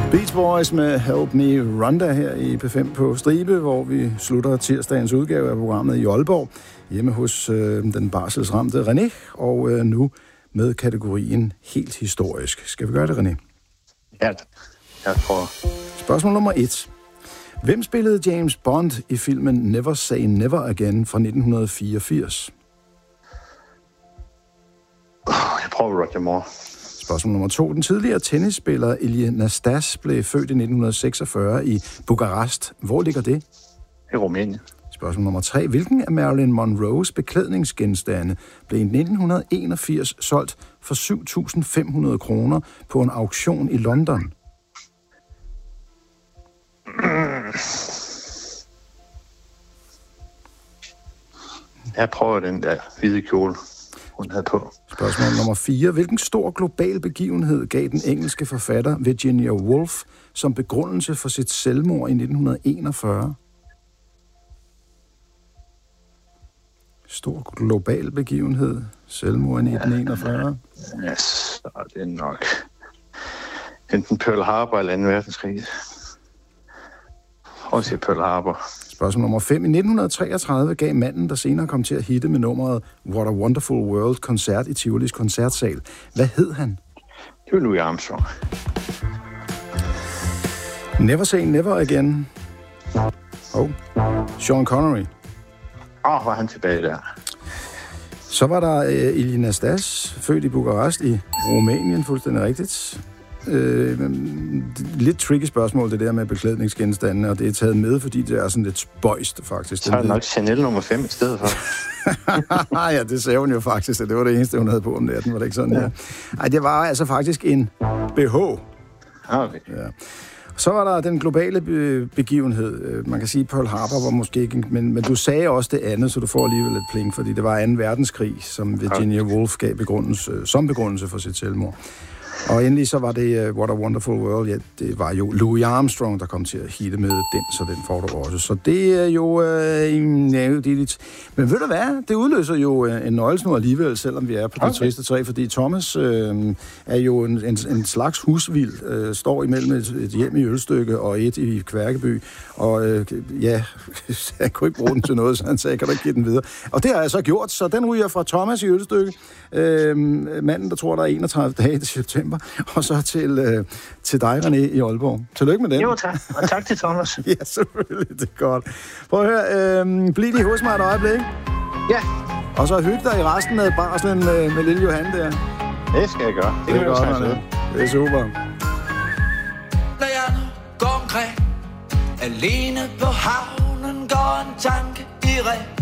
Beach Boys med Help Me Rhonda her i P5 på Stribe, hvor vi slutter tirsdagens udgave af programmet i Aalborg, hjemme hos den barselsramte René, og nu med kategorien helt historisk. Skal vi gøre det, René? Ja, jeg prøver. Spørgsmål nummer 1. Hvem spillede James Bond i filmen Never Say Never Again fra 1984? Jeg prøver Roger Moore. Spørgsmål nummer 2. Den tidligere tennisspiller Ilie Nastas blev født i 1946 i Bukarest. Hvor ligger det? I Rumænien. Spørgsmål nummer 3. Hvilken af Marilyn Monroes beklædningsgenstande blev i 1981 solgt for 7.500 kroner på en auktion i London? Jeg prøver den der hvide kjole, hun havde på. Spørgsmål nummer 4. Hvilken stor global begivenhed gav den engelske forfatter Virginia Woolf som begrundelse for sit selvmord i 1941? Stor global begivenhed. Selvmord i 1941. Ja, så er det nok enten Pearl Harbor eller 2. verdenskrig. Også i Pearl Harbor. Spørgsmål nummer 5. I 1933 gav manden, der senere kom til at hitte med nummeret What a Wonderful World koncert i Tivolis koncertsal. Hvad hed han? Det var Louis Armstrong. Never Say Never Again. Sean Connery. Var han tilbage der. Så var der Ilie Nastas, født i Bukarest i Rumænien, fuldstændig rigtigt. Lidt tricky spørgsmål, det der med beklædningsgenstandene, og det er taget med, fordi det er sådan lidt spøjst, faktisk. Så er det nok Chanel nummer 5 i stedet for. Ja, det sagde hun jo faktisk, at det var det eneste, hun havde på om natten, var det ikke sådan? Ja. Ej, det var altså faktisk en BH. Okay. Ja. Så var der den globale begivenhed. Man kan sige, at Pearl Harbor var måske ikke... Men du sagde også det andet, så du får alligevel lidt pling, fordi det var 2. verdenskrig, som Virginia Woolf gav som begrundelse for sit selvmord. Og endelig så var det What a Wonderful World. Ja, det var jo Louis Armstrong, der kom til at hitte med den, så den får du også. Så det er jo... Men ved du hvad? Det udløser jo en nøglesnor alligevel, selvom vi er på det triste træ, fordi Thomas er jo en slags husvild, står imellem et hjem i Ølstykke og et i Kværkeby, og han kunne ikke bruge den til noget, så han sagde, kan du ikke give den videre? Og det har jeg så gjort, så den ryger fra Thomas i Ølstykke, manden, der tror, der er 31 dage til september, og så til dig, René, i Aalborg. Tillykke med den. Jo, tak. Og tak til Thomas. Ja, selvfølgelig. Det er godt. Prøv at høre. Bliv lige hos mig et øjeblik. Ja. Og så hygge dig i resten af barslen med lille Johan der. Det skal jeg gøre. Det er godt, det er super. Når jeg går omkring alene på havnen, går en tanke i ring.